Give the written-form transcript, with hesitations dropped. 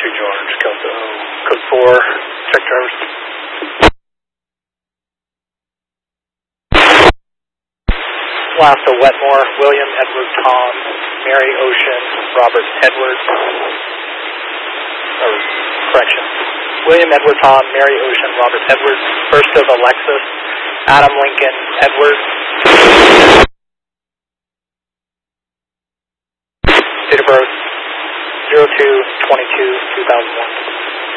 Copy, George. Code 4, check drivers. Alaska, Wetmore, William, Edward, Tom, Mary, Ocean, Robert, Edward. Correction. William, Edward, Tom, Mary, Ocean, Robert, Edward. First of Alexis, Adam, Lincoln, Edward. Date of birth, 02/22/2001.